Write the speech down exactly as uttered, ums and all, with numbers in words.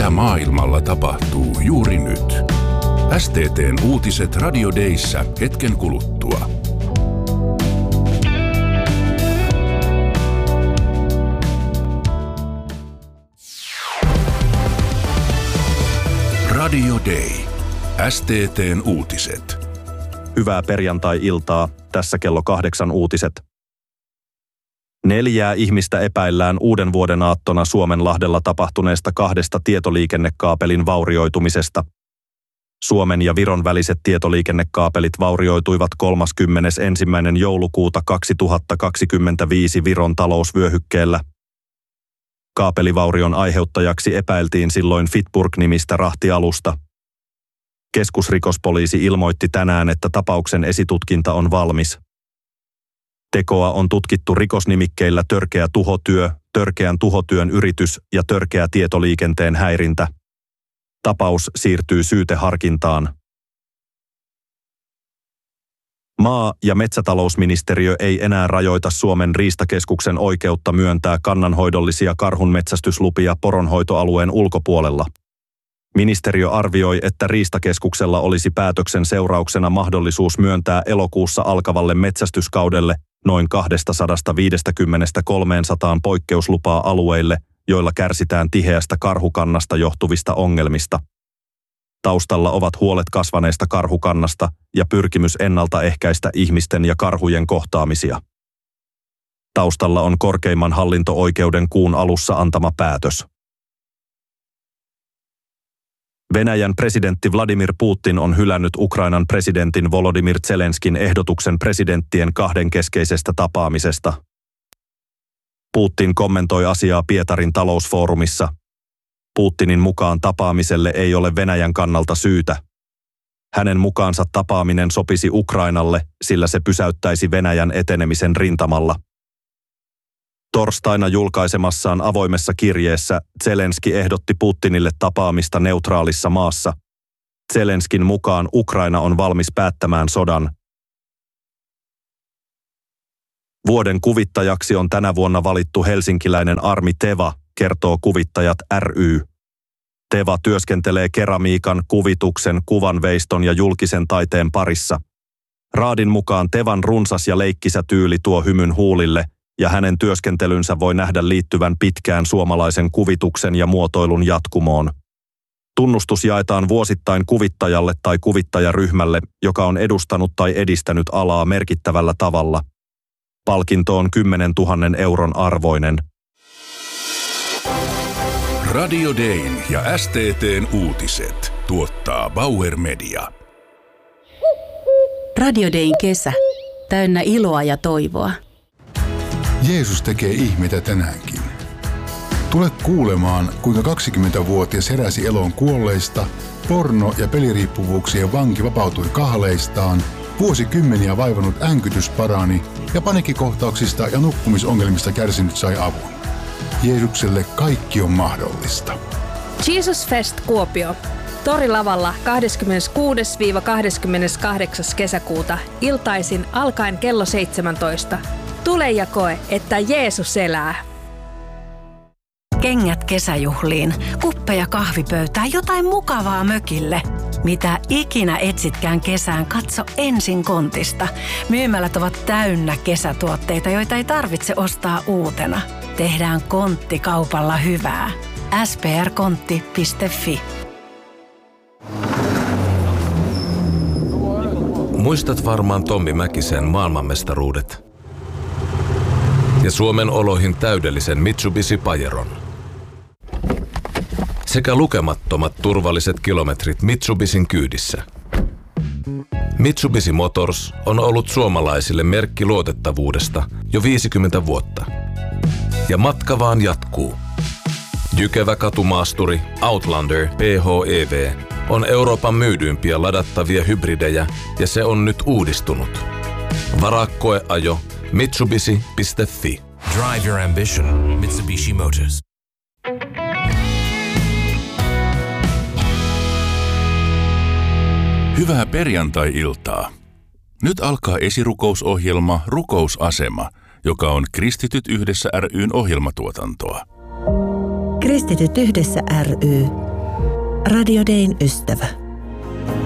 mitä maailmalla tapahtuu juuri nyt. S T T:n uutiset Radio Dayssä hetken kuluttua. Radio Day. S T T:n uutiset. Hyvää perjantai-iltaa. Tässä kello kahdeksan uutiset. Neljää ihmistä epäillään uuden vuoden aattona Suomenlahdella tapahtuneesta kahdesta tietoliikennekaapelin vaurioitumisesta. Suomen ja Viron väliset tietoliikennekaapelit vaurioituivat kolmaskymmenesensimmäinen joulukuuta kaksituhattakaksikymmentäviisi Viron talousvyöhykkeellä. Kaapelivaurion aiheuttajaksi epäiltiin silloin Fitburg-nimistä rahtialusta. Keskusrikospoliisi ilmoitti tänään, että tapauksen esitutkinta on valmis. Tekoa on tutkittu rikosnimikkeillä törkeä tuhotyö, törkeän tuhotyön yritys ja törkeä tietoliikenteen häirintä. Tapaus siirtyy syyteharkintaan. Maa- ja metsätalousministeriö ei enää rajoita Suomen riistakeskuksen oikeutta myöntää kannanhoidollisia karhunmetsästyslupia poronhoitoalueen ulkopuolella. Ministeriö arvioi, että riistakeskuksella olisi päätöksen seurauksena mahdollisuus myöntää elokuussa alkavalle metsästyskaudelle noin kaksisataaviisikymmentä kolmesataa poikkeuslupaa alueille, joilla kärsitään tiheästä karhukannasta johtuvista ongelmista. Taustalla ovat huolet kasvaneesta karhukannasta ja pyrkimys ennaltaehkäistä ihmisten ja karhujen kohtaamisia. Taustalla on korkeimman hallinto-oikeuden kuun alussa antama päätös. Venäjän presidentti Vladimir Putin on hylännyt Ukrainan presidentin Volodymyr Zelenskin ehdotuksen presidenttien kahdenkeskeisestä tapaamisesta. Putin kommentoi asiaa Pietarin talousfoorumissa. Putinin mukaan tapaamiselle ei ole Venäjän kannalta syytä. Hänen mukaansa tapaaminen sopisi Ukrainalle, sillä se pysäyttäisi Venäjän etenemisen rintamalla. Torstaina julkaisemassaan avoimessa kirjeessä Zelenski ehdotti Putinille tapaamista neutraalissa maassa. Zelenskin mukaan Ukraina on valmis päättämään sodan. Vuoden kuvittajaksi on tänä vuonna valittu helsinkiläinen Armi Teva, kertoo Kuvittajat ry. Teva työskentelee keramiikan, kuvituksen, kuvanveiston ja julkisen taiteen parissa. Raadin mukaan Tevan runsas ja leikkisä tyyli tuo hymyn huulille, ja hänen työskentelynsä voi nähdä liittyvän pitkään suomalaisen kuvituksen ja muotoilun jatkumoon. Tunnustus jaetaan vuosittain kuvittajalle tai kuvittajaryhmälle, joka on edustanut tai edistänyt alaa merkittävällä tavalla. Palkinto on kymmenen tuhannen euron arvoinen. Radio Dayn ja S T T:n uutiset tuottaa Bauer Media. Radio Dayn kesä. Täynnä iloa ja toivoa. Jeesus tekee ihmeitä tänäänkin. Tule kuulemaan, kuinka kaksikymmentävuotias heräsi eloon kuolleista, porno- ja peliriippuvuuksien vanki vapautui kahleistaan, vuosikymmeniä vaivannut änkytys parani ja paniikkikohtauksista ja nukkumisongelmista kärsinyt sai avun. Jeesukselle kaikki on mahdollista. Jesus Fest Kuopio. Torilavalla kahdeskymmeneskuudes kahdeskymmeneskahdeksas kesäkuuta iltaisin alkaen kello seitsemäntoista. Tule ja koe, että Jeesus elää. Kengät kesäjuhliin, kuppeja kahvipöytään, jotain mukavaa mökille. Mitä ikinä etsitkään kesään, katso ensin Kontista. Myymälät ovat täynnä kesätuotteita, joita ei tarvitse ostaa uutena. Tehdään Kontti kaupalla hyvää. s p r kontti piste f i. Muistat varmaan Tommi Mäkisen maailmanmestaruudet. Ja Suomen oloihin täydellisen Mitsubishi Pajeron. Sekä lukemattomat turvalliset kilometrit Mitsubishin kyydissä. Mitsubishi Motors on ollut suomalaisille merkki luotettavuudesta jo viisikymmentä vuotta. Ja matka vaan jatkuu. Jykevä katumaasturi Outlander P H E V on Euroopan myydyimpiä ladattavia hybridejä ja se on nyt uudistunut. Varaa koeajo mitsubishi piste f i. Drive your ambition. Mitsubishi Motors. Hyvää perjantai-iltaa. Nyt alkaa esirukousohjelma Rukousasema, joka on Kristityt yhdessä ry:n ohjelmatuotantoa. Kristityt yhdessä ry. Radio Dayn ystävä.